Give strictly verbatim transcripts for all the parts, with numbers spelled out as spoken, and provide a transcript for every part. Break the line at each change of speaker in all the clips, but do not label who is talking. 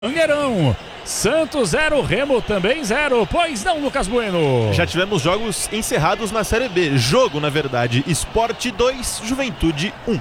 Mangueirão, Santos zero, Remo também zero, pois não, Lucas Bueno?
Já tivemos jogos encerrados na Série B. Jogo, na verdade, Sport dois, Juventude um.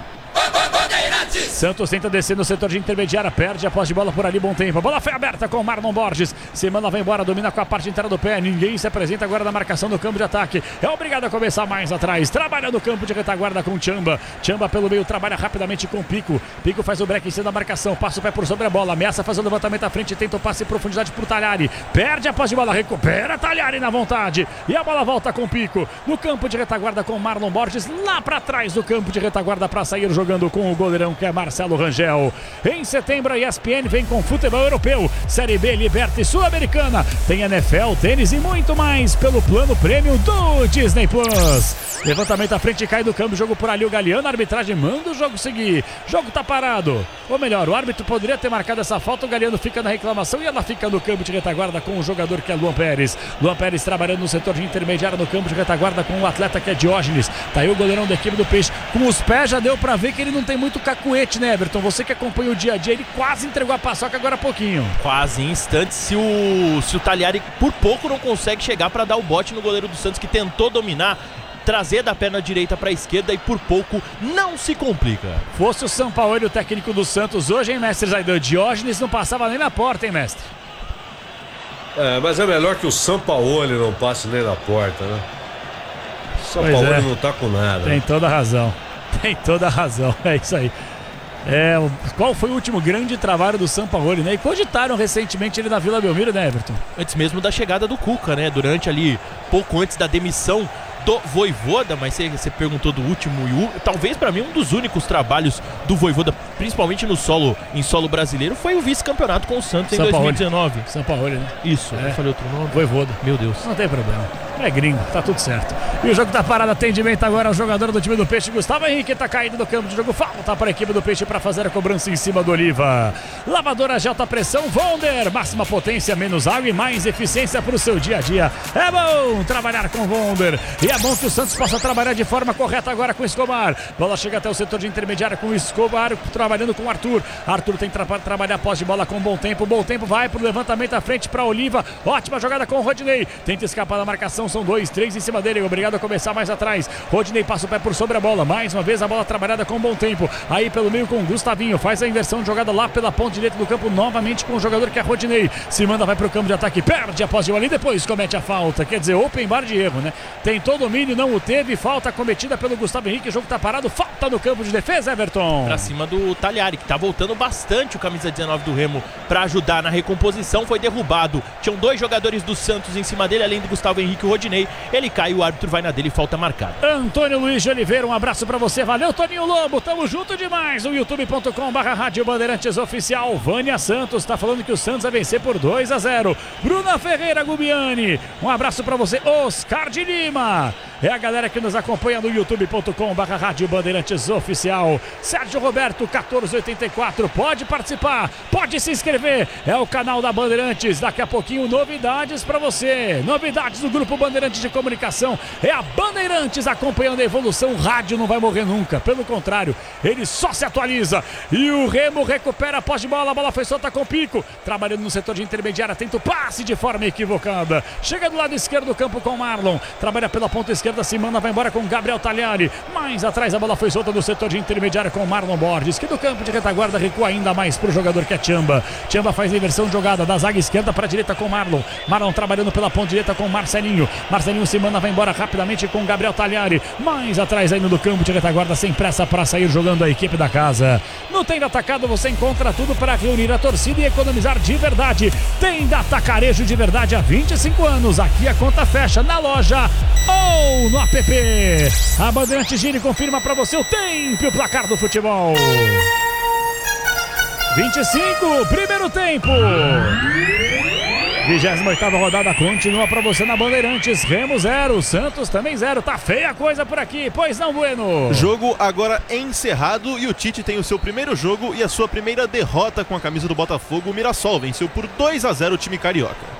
Santos tenta descer no setor de intermediária, perde a posse de bola por ali, bom tempo. A bola foi aberta com o Marlon Borges. Semana vai embora, domina com a parte inteira do pé. Ninguém se apresenta agora na marcação do campo de ataque. É obrigado a começar mais atrás. Trabalha no campo de retaguarda com o Tchamba. Tchamba pelo meio, trabalha rapidamente com o Pico. Pico faz o break em cima da marcação, passa o pé por sobre a bola. Ameaça fazer o levantamento à frente, tenta o passe em profundidade pro Talhari. Perde a posse de bola, recupera Talhari na vontade. E a bola volta com o Pico. No campo de retaguarda com o Marlon Borges. Lá para trás do campo de retaguarda para sair jogando com o goleirão que é Marcelo Rangel. Em setembro a E S P N vem com futebol europeu, Série B, Liberta e Sul-Americana. Tem N F L, tênis e muito mais pelo plano prêmio do Disney Plus. Levantamento à frente, cai do campo, jogo por ali o Galeano, a arbitragem manda o jogo seguir. Jogo tá parado. Ou melhor, o árbitro poderia ter marcado essa falta, o Galeano fica na reclamação e ela fica no campo de retaguarda com o jogador que é Luan Pérez. Luan Pérez trabalhando no setor de intermediário no campo de retaguarda com o atleta que é Diógenes. Tá aí o goleirão da equipe do Peixe. Com os pés já deu pra ver que ele não tem muito cacuete, né, Everton? Você que acompanha o dia a dia, ele quase entregou a paçoca agora há pouquinho.
Quase, em instantes, se o, se o Talhari por pouco não consegue chegar para dar o bote no goleiro do Santos, que tentou dominar, trazer da perna direita para a esquerda e por pouco não se complica.
Fosse o Sampaoli o técnico do Santos hoje, hein, mestre Zaidan? Diógenes não passava nem na porta, hein, mestre?
É, mas é melhor que o Sampaoli não passe nem na porta, né? O Sampaoli
é.
não tá com nada.
Tem toda a razão. Tem toda a razão, é isso aí. É, qual foi o último grande trabalho do Sampaoli, né? E cogitaram recentemente ele na Vila Belmiro, né, Everton?
Antes mesmo da chegada do Cuca, né? Durante ali, pouco antes da demissão do Vojvoda, mas você, você perguntou do último e o, talvez para mim um dos únicos trabalhos do Vojvoda, principalmente no solo, em solo brasileiro, foi o vice-campeonato com o Santos em dois mil e dezenove.
Sampaoli, né?
Isso,
é.
Eu falei outro nome.
Vojvoda.
Meu Deus.
Não tem problema. É gringo, tá tudo certo. E o jogo tá parado, atendimento agora ao jogador do time do Peixe, Gustavo Henrique, tá caído do campo de jogo. Falta para a equipe do Peixe para fazer a cobrança em cima do Oliva. Lavadora de alta pressão, Wonder. Máxima potência, menos água e mais eficiência para o seu dia a dia. É bom trabalhar com Wonder. E é bom que o Santos possa trabalhar de forma correta agora com o Escobar. Bola chega até o setor de intermediária com o Escobar, trabalhando com o Arthur. Arthur tem que tra trabalhar após de bola com bom tempo. Bom tempo vai pro levantamento à frente para Oliva. Ótima jogada com o Rodinei. Tenta escapar da marcação, são dois, três em cima dele. Obrigado a começar mais atrás. Rodinei passa o pé por sobre a bola. Mais uma vez a bola trabalhada com bom tempo. Aí pelo meio com o Gustavinho. Faz a inversão de jogada lá pela ponta direita do campo. Novamente com o jogador que é Rodinei. Se manda, vai pro campo de ataque. Perde a posse de bola e depois comete a falta. Quer dizer, open bar de erro, né? Tentou domínio, não o teve. Falta cometida pelo Gustavo Henrique. O jogo tá parado. Falta no campo de defesa, Everton.
Pra cima do Talhari, que tá voltando bastante o camisa dezenove do Remo pra ajudar na recomposição. Foi derrubado. Tinham dois jogadores do Santos em cima dele, além do Gustavo Henrique e o Rodinei. Ele cai, o árbitro vai na dele e falta marcada.
Antônio Luiz de Oliveira, um abraço pra você. Valeu, Toninho Lobo. Tamo junto demais. O youtube ponto com barra Rádio Bandeirantes Oficial. Vânia Santos tá falando que o Santos vai vencer por dois a zero. Bruna Ferreira Gubiani, um abraço pra você. Oscar de Lima. É a galera que nos acompanha no youtube ponto com barra Rádio Bandeirantes Oficial. Sérgio Roberto, quatorze oitenta e quatro. Pode participar, pode se inscrever. É o canal da Bandeirantes. Daqui a pouquinho, novidades pra você. Novidades do Grupo Bandeirantes de Comunicação. É a Bandeirantes acompanhando a evolução. O rádio não vai morrer nunca. Pelo contrário, ele só se atualiza. E o Remo recupera a posse de bola. A bola foi solta com o Pico. Trabalhando no setor de intermediária. Tenta o passe de forma equivocada. Chega do lado esquerdo do campo com o Marlon. Trabalha pela ponta esquerda. Se manda, vai embora com o Gabriel Talhari. Mais atrás a bola foi solta no setor de intermediária com o Marlon Borges, que do campo de retaguarda recua ainda mais para o jogador que é Tchamba. Tchamba faz a inversão de jogada da zaga esquerda para a direita com o Marlon. Marlon trabalhando pela ponta direita com o Marcelinho. Marcelinho se manda, vai embora rapidamente com o Gabriel Talhari. Mais atrás ainda do campo de retaguarda, sem pressa para sair jogando a equipe da casa. No Tenda Atacado você encontra tudo para reunir a torcida e economizar de verdade. Tenda Atacarejo de verdade há vinte e cinco anos. Aqui a conta fecha na loja ou no app. A Bandeirantes gira e confirma para você o tempo e o placar do futebol. vinte e cinco, primeiro tempo. vigésima oitava rodada continua para você na Bandeirantes. Remo zero, Santos também zero. Tá feia a coisa por aqui, pois não, Bueno?
Jogo agora encerrado e o Tite tem o seu primeiro jogo e a sua primeira derrota com a camisa do Botafogo. O Mirassol venceu por dois a zero o time carioca.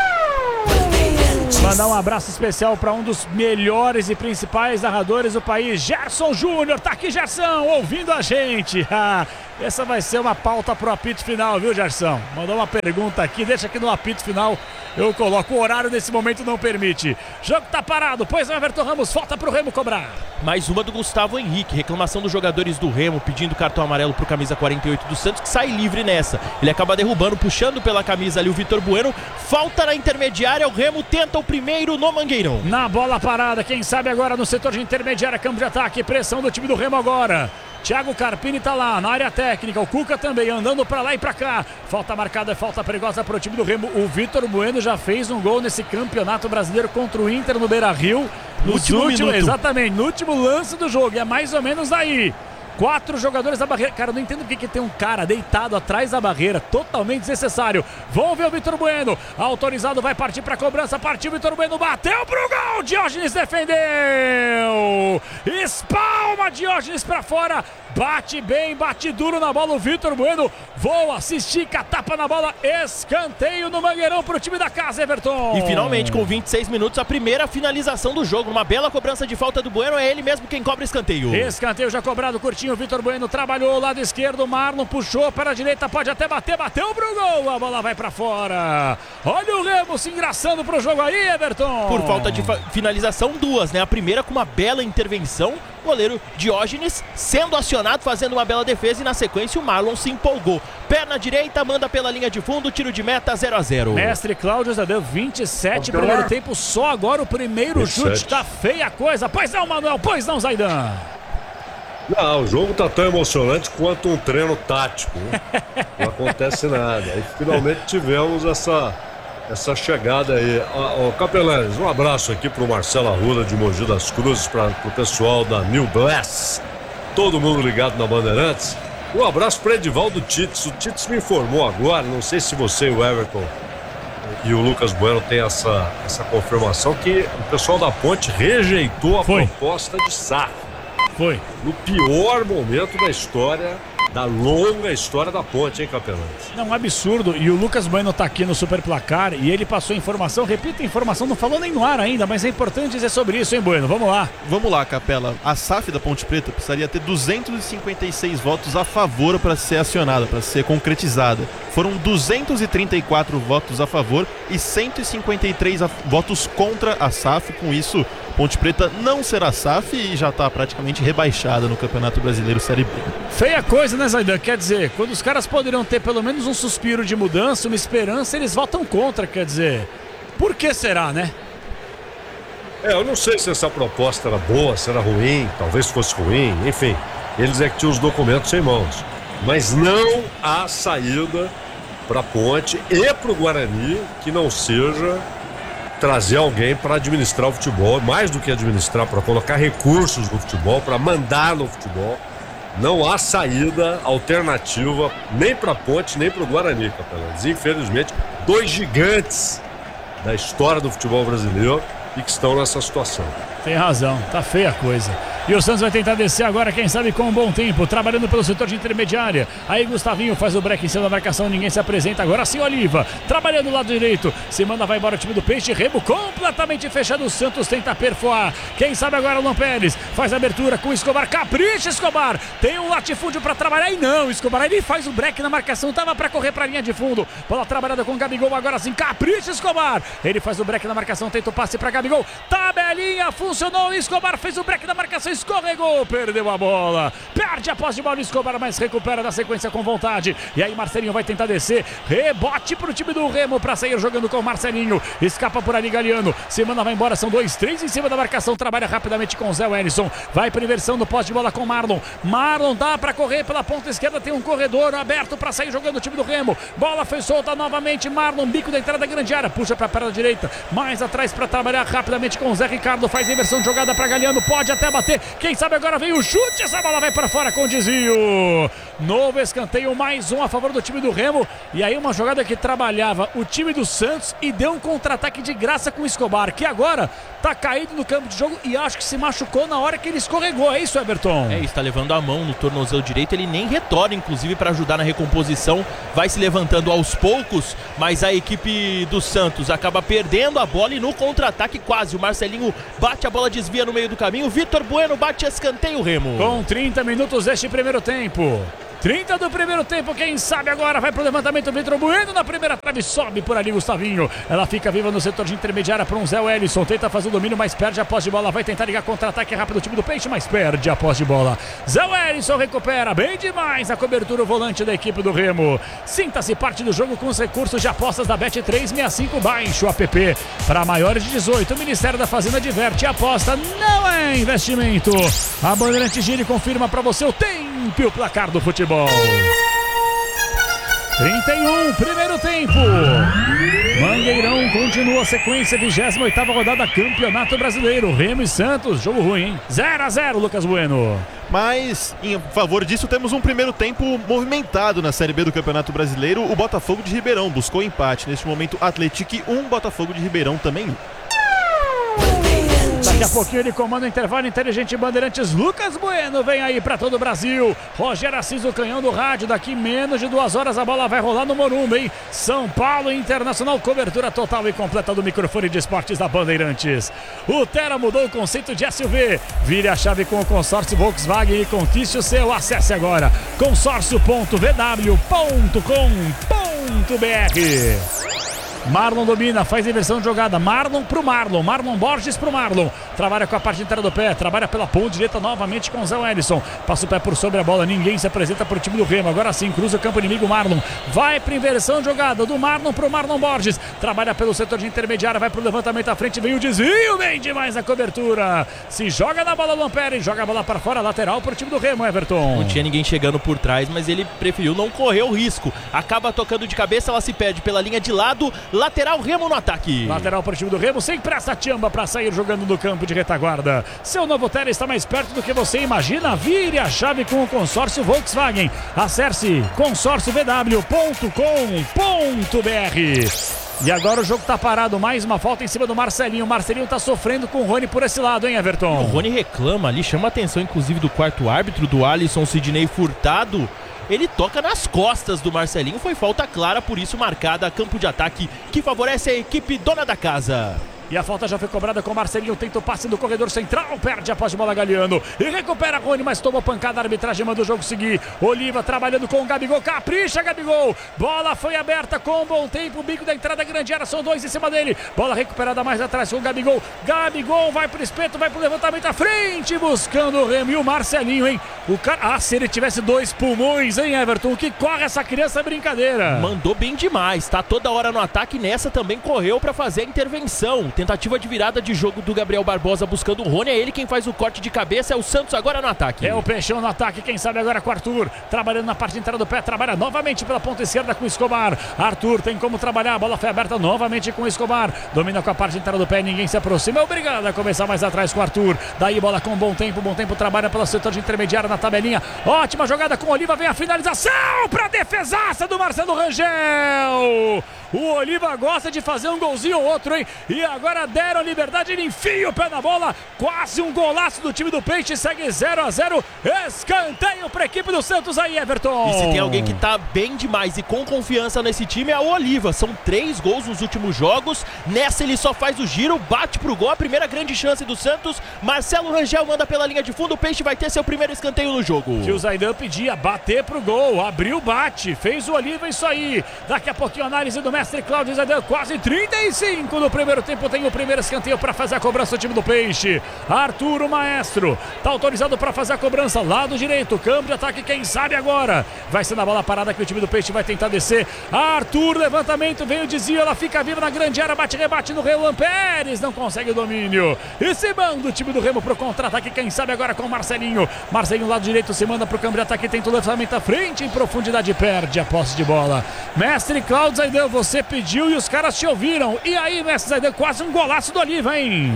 Mandar um abraço especial para um dos melhores e principais narradores do país, Gerson Júnior. Tá aqui, Gerson, ouvindo a gente. Essa vai ser uma pauta pro apito final, viu, Gerson? Mandou uma pergunta aqui, deixa aqui no apito final, eu coloco. O horário nesse momento não permite. Jogo tá parado, pois não, Everton Ramos, falta pro Remo cobrar.
Mais uma do Gustavo Henrique, reclamação dos jogadores do Remo, pedindo cartão amarelo pro camisa quarenta e oito do Santos, que sai livre nessa. Ele acaba derrubando, puxando pela camisa ali o Vitor Bueno. Falta na intermediária, o Remo tenta o primeiro no Mangueirão.
Na bola parada, quem sabe agora no setor de intermediária, campo de ataque, pressão do time do Remo agora. Thiago Carpini tá lá na área técnica, o Cuca também andando pra lá e pra cá. Falta marcada, falta perigosa pro time do Remo. O Vitor Bueno já fez um gol nesse campeonato brasileiro contra o Inter no Beira-Rio. No último minuto. Exatamente, no último lance do jogo, é mais ou menos aí. Quatro jogadores da barreira. Cara, eu não entendo porque que tem um cara deitado atrás da barreira. Totalmente desnecessário. Vamos ver o Vitor Bueno. Autorizado, vai partir pra cobrança. Partiu, Vitor Bueno bateu pro gol. Diógenes defendeu. Espalma Diógenes pra fora. Bate bem, bate duro na bola o Vitor Bueno. Voa, se estica, tapa na bola. Escanteio no Mangueirão pro time da casa, Everton.
E finalmente, com vinte e seis minutos, a primeira finalização do jogo. Uma bela cobrança de falta do Bueno. É ele mesmo quem cobra escanteio.
Escanteio já cobrado, curtinho. O Vitor Bueno trabalhou, lado esquerdo. Marlon puxou para a direita, pode até bater. Bateu pro gol. A bola vai pra fora. Olha o Remo se engraçando pro jogo aí, Everton.
Por falta de finalização, duas, né? A primeira com uma bela intervenção. Goleiro Diógenes sendo acionado, fazendo uma bela defesa, e na sequência o Marlon se empolgou. Perna direita, manda pela linha de fundo, tiro de meta, zero a zero.
Mestre Cláudio já deu vinte e sete primeiro tempo, só agora o primeiro vinte e sete. Chute, tá feia a coisa. Pois não, Manuel, pois não, Zaidan.
Não, o jogo tá tão emocionante quanto um treino tático, né? Não acontece nada. Aí finalmente tivemos essa... essa chegada aí. Ó, ó, Capelanes, um abraço aqui pro Marcelo Arruda de Mogi das Cruzes, para pro pessoal da New Bless, todo mundo ligado na Bandeirantes. Um abraço para Edivaldo Tits. O Tits me informou agora, não sei se você e o Everton e o Lucas Bueno têm essa, essa confirmação, que o pessoal da Ponte rejeitou a
Foi.
proposta de S A F.
Foi.
No pior momento da história, da longa história da Ponte, hein, Capelães?
Não, um absurdo. E o Lucas Bueno tá aqui no Super Placar e ele passou a informação, repita a informação, não falou nem no ar ainda, mas é importante dizer sobre isso, hein, Bueno? Vamos lá.
Vamos lá, Capela. A S A F da Ponte Preta precisaria ter duzentos e cinquenta e seis votos a favor para ser acionada, para ser concretizada. Foram duzentos e trinta e quatro votos a favor e cento e cinquenta e três votos contra a S A F. Com isso, Ponte Preta não será S A F e já está praticamente rebaixada no Campeonato Brasileiro Série B.
Feia coisa, né, Zaidan? Quer dizer, quando os caras poderiam ter pelo menos um suspiro de mudança, uma esperança, eles votam contra, quer dizer. Por que será, né?
É, eu não sei se essa proposta era boa, se era ruim, talvez fosse ruim, enfim. Eles é que tinham os documentos em mãos. Mas não há saída para a Ponte e para o Guarani que não seja trazer alguém para administrar o futebol, mais do que administrar, para colocar recursos no futebol, para mandar no futebol. Não há saída alternativa nem para a Ponte, nem para o Guarani, Capelanes. Infelizmente, dois gigantes da história do futebol brasileiro e que estão nessa situação.
Tem razão, tá feia a coisa. E o Santos vai tentar descer agora, quem sabe com um bom tempo, trabalhando pelo setor de intermediária. Aí Gustavinho faz o break em cima da marcação, ninguém se apresenta. Agora sim Oliva, trabalhando do lado direito. Se manda, vai embora o time do Peixe. Remo completamente fechado, o Santos tenta perfoar. Quem sabe agora o Luan Pérez faz a abertura com o Escobar. Capricha, Escobar, tem um latifúndio pra trabalhar e não, Escobar, ele faz o break na marcação, tava pra correr pra linha de fundo. Bola trabalhada com o Gabigol, agora sim, capricha, Escobar. Ele faz o break na marcação, tenta o passe pra Gabigol. Tabelinha, funcionou, Escobar fez o break na marcação, escorregou, perdeu a bola, perde a posse de bola, Escobar, mas recupera na sequência com vontade. E aí Marcelinho vai tentar descer, rebote pro time do Remo pra sair jogando com o Marcelinho, escapa por ali Galeano, Semana vai embora, são dois, três em cima da marcação, trabalha rapidamente com o Zé Wellison, vai pra inversão do posse de bola com Marlon, Marlon dá pra correr pela ponta esquerda, tem um corredor aberto pra sair jogando o time do Remo, bola foi solta novamente, Marlon, bico da entrada da grande área, puxa pra perna direita, mais atrás pra trabalhar rapidamente com o Zé Ricardo, faz a inversão de jogada pra Galeano, pode até bater, quem sabe agora vem o chute, essa bola vai para fora com desvio. Novo escanteio, mais um a favor do time do Remo. E aí uma jogada que trabalhava o time do Santos e deu um contra-ataque de graça com o Escobar, que agora tá caído no campo de jogo e acho que se machucou na hora que ele escorregou. É isso, Everton?
É isso, tá levando a mão no tornozelo direito, ele nem retorna, inclusive, para ajudar na recomposição. Vai se levantando aos poucos, mas a equipe do Santos acaba perdendo a bola e no contra-ataque quase. O Marcelinho bate a bola, desvia no meio do caminho. Vitor Bueno bate escanteio, Remo.
Com trinta minutos deste primeiro tempo. trinta do primeiro tempo, quem sabe agora vai pro levantamento, Vitor Bueno na primeira trave, sobe por ali Gustavinho, ela fica viva no setor de intermediária para um Zé Wellison, tenta fazer o domínio, mas perde a posse de bola, vai tentar ligar contra-ataque rápido o time do Peixe, mas perde a posse de bola. Zé Wellison recupera bem demais a cobertura, o volante da equipe do Remo. Sinta-se parte do jogo com os recursos de apostas da Bet trezentos e sessenta e cinco, baixe o app para maiores de dezoito, o Ministério da Fazenda diverte, aposta não é investimento. A Bandeirante gira e confirma para você o tempo e o placar do futebol. trinta e um, primeiro tempo. Mangueirão continua a sequência, vigésima oitava rodada, Campeonato Brasileiro. Remo e Santos, jogo ruim, hein? zero a zero, Lucas Bueno.
Mas, em favor disso, temos um primeiro tempo movimentado na Série B do Campeonato Brasileiro. O Botafogo de Ribeirão buscou empate. Neste momento, Atlético um, Botafogo de Ribeirão também um.
Daqui a pouquinho ele comanda o intervalo inteligente Bandeirantes. Lucas Bueno vem aí para todo o Brasil. Rogério Assis, o canhão do rádio. Daqui menos de duas horas a bola vai rolar no Morumbi, hein? São Paulo Internacional, cobertura total e completa do microfone de esportes da Bandeirantes. O Terra mudou o conceito de S U V. Vire a chave com o consórcio Volkswagen e conquiste o seu. Acesse agora consórcio ponto v w ponto com ponto b r. Marlon domina, faz inversão de jogada, Marlon pro Marlon, Marlon Borges pro Marlon, trabalha com a parte inteira do pé, trabalha pela ponta direita novamente com o Zé Wellison, passa o pé por sobre a bola, ninguém se apresenta pro time do Remo, agora sim, cruza o campo inimigo, Marlon, vai pra inversão de jogada, do Marlon pro Marlon Borges, trabalha pelo setor de intermediária, vai pro levantamento à frente, vem o desvio, bem demais a cobertura, se joga na bola do Ampere, joga a bola para fora, lateral pro time do Remo, Everton.
Não tinha ninguém chegando por trás, mas ele preferiu não correr o risco, acaba tocando de cabeça, ela se perde pela linha de lado, lateral Remo no ataque.
Lateral para o time do Remo, sem pressa Tchamba para sair jogando no campo de retaguarda. Seu novo Terra está mais perto do que você imagina. Vire a chave com o consórcio Volkswagen. Acesse consórcio v w ponto com ponto b r. E agora o jogo tá parado, mais uma falta em cima do Marcelinho. O Marcelinho tá sofrendo com o Rony por esse lado, hein, Everton?
O Rony reclama ali, chama a atenção inclusive do quarto árbitro, do Alisson Sidney Furtado. Ele toca nas costas do Marcelinho, foi falta clara, por isso marcada, campo de ataque que favorece a equipe dona da casa.
E a falta já foi cobrada com o Marcelinho, tenta o passe do corredor central, perde a posse de bola Galeano e recupera Rony, mas tomou pancada, a arbitragem manda o jogo seguir. Oliva trabalhando com o Gabigol, capricha Gabigol, bola foi aberta com bom tempo, o bico da entrada grande área, são dois em cima dele, bola recuperada mais atrás com o Gabigol, Gabigol vai pro espeto, vai pro levantamento à frente, buscando o Remo e o Marcelinho, hein? O cara, ah, se ele tivesse dois pulmões, hein, Everton, o que corre essa criança é brincadeira.
Mandou bem demais, tá toda hora no ataque, nessa também correu pra fazer a intervenção. Tentativa de virada de jogo do Gabriel Barbosa buscando o Rony, é ele quem faz o corte de cabeça, é o Santos agora no ataque.
É o Peixão no ataque, quem sabe agora com o Arthur, trabalhando na parte inteira do pé, trabalha novamente pela ponta esquerda com o Escobar. Arthur tem como trabalhar, a bola foi aberta novamente com o Escobar, domina com a parte inteira do pé, ninguém se aproxima, é obrigado a começar mais atrás com o Arthur, daí bola com bom tempo, bom tempo trabalha pelo setor de intermediário na tabelinha, ótima jogada com o Oliva, vem a finalização pra defesaça do Marcelo Rangel. O Oliva gosta de fazer um golzinho ou outro, hein? E agora deram liberdade, ele enfia o pé na bola, quase um golaço do time do Peixe, segue zero a zero, escanteio para a equipe do Santos aí, Everton.
E se tem alguém que tá bem demais e com confiança nesse time é o Oliva, são três gols nos últimos jogos, nessa ele só faz o giro, bate pro gol, a primeira grande chance do Santos, Marcelo Rangel manda pela linha de fundo, o Peixe vai ter seu primeiro escanteio no jogo.
Que o Zaidan pedia, bater pro gol, abriu, bate, fez o Oliva, isso aí, daqui a pouquinho análise do mestre Cláudio Zaidan, quase trinta e cinco no primeiro tempo, tem o primeiro escanteio para fazer a cobrança do time do Peixe. Arthur, o maestro, tá autorizado para fazer a cobrança, lado direito, campo de ataque, quem sabe agora, vai ser na bola parada que o time do Peixe vai tentar descer. Arthur, levantamento, vem o desvio, ela fica viva na grande área, bate, rebate no Relan Pérez, não consegue o domínio, e se manda o time do Remo pro contra-ataque, quem sabe agora com o Marcelinho, Marcelinho lado direito, se manda pro campo de ataque, tenta o levantamento à frente, em profundidade, perde a posse de bola. Mestre Cláudio Zaidan, você pediu e os caras te ouviram, e aí, mestre Zaidan, quase um golaço do Oliva, hein?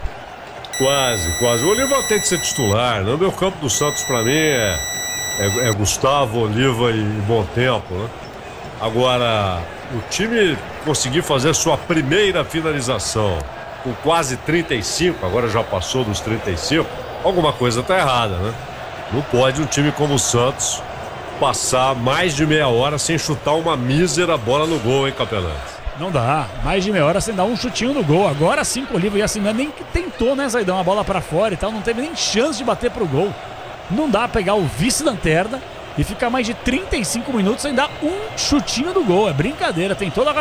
Quase, quase. O Oliva tem que ser titular. No meu campo do Santos, pra mim, é, é, é Gustavo, Oliva e Bom Tempo, né? Agora, o time conseguir fazer sua primeira finalização com quase trinta e cinco, agora já passou dos trinta e cinco, alguma coisa tá errada, né? Não pode um time como o Santos passar mais de meia hora sem chutar uma mísera bola no gol, hein, Capelante?
Não dá, mais de meia hora sem dar um chutinho no gol. Agora sim com o Oliva, e assim, nem que tentou, né, Zaidão, a bola pra fora e tal, não teve nem chance de bater pro gol. Não dá pegar o vice-lanterna e ficar mais de trinta e cinco minutos sem dar um chutinho do gol. É brincadeira, tem toda a